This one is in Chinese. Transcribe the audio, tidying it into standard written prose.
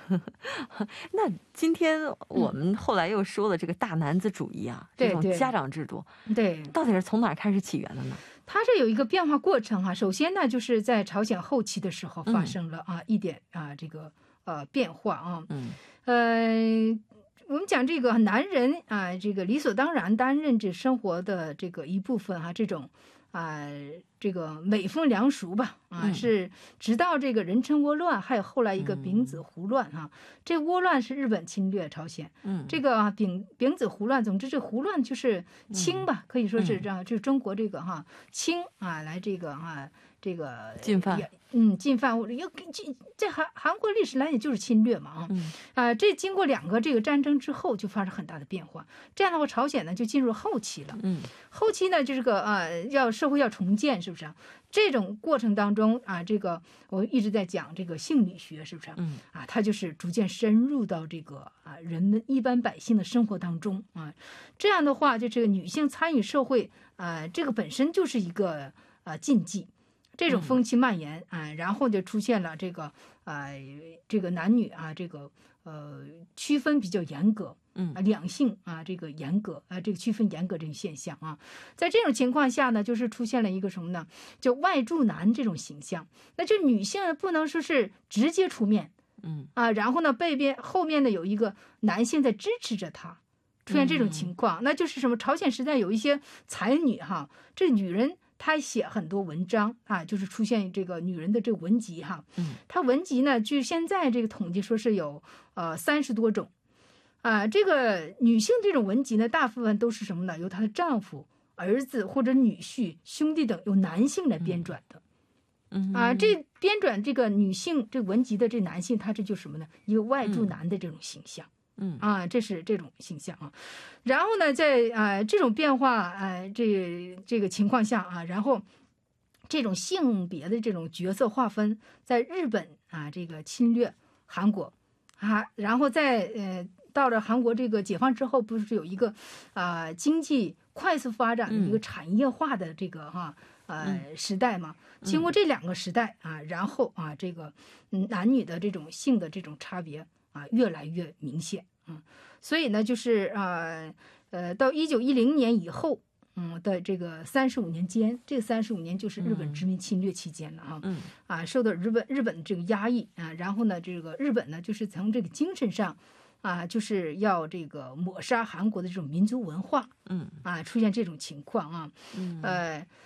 那今天我嗯， 们后来又说了这个大男子主义啊，这对对种家长制度， 对， 到底是从哪儿开始起源的呢？ 它是有一个变化过程哈。首先呢，就是在朝鲜后期的时候发嗯生了一点这个变化啊。 嗯呃，我们讲这个男人这个理所当然担任这生活的这个一部分这种啊、这个美风良俗吧嗯是直到这个仁臣倭乱，还有后来一个丙子嗯胡乱这倭乱是日本侵略朝鲜，这嗯个丙子胡乱，总之这胡乱就是清吧，可以说是这样，就是中国这个清来这个进犯， 进犯，要在韩国历史来讲就是侵略嘛嗯这经过两个这个战争之后，就发生很大的变化。这样的话，朝鲜呢就进入后期了。 嗯后期呢就是社会要重建，是不是这种过程当中这个我一直在讲这个性理学，是不是它就是逐渐深入到这个人们一般百姓的生活当中这样的话，就这个女性参与社会这个本身就是一个禁忌。这种风气蔓延然后就出现了这个男女这个区分比较严格，两性这个严格这个区分严格这个现象在这种情况下呢，就是出现了一个什么呢？就外助男这种形象，那就女性不能说是直接出面，然后呢后面呢有一个男性在支持着她。出现这种情况，那就是什么？朝鲜时代有一些才女这女人她写很多文章就是出现这个女人的这个文集她文集呢，据现在这个统计说是有30多种这个女性这种文集呢，大部分都是什么呢？由她的丈夫、儿子或者女婿、兄弟等由男性来编纂的。这编纂这个女性这文集的这男性，他这就是什么呢？一个外助男的这种形象。这是这种形象然后呢，在这种变化这个情况下然后这种性别的这种角色划分，在日本这个侵略韩国然后到了韩国这个解放之后，不是有一个经济快速发展的一个产业化的这个时代嘛？经过这两个时代然后这个男女的这种性的这种差别越来越明显所以呢，就是到1910年以后的这个35年间，这个35年就是日本殖民侵略期间了受到日本这个压抑然后呢，这个日本呢，就是从这个精神上就是要这个抹杀韩国的这种民族文化出现这种情况